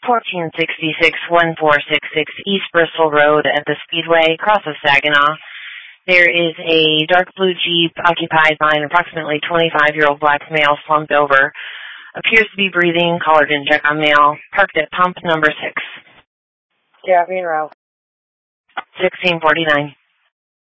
1466-1466 East Bristol Road at the Speedway, cross of Saginaw. There is a dark blue Jeep occupied by an approximately 25-year-old black male slumped over. Appears to be breathing. Caller didn't check on mail. Parked at pump number 6. Gaffney and Rowe. 1649.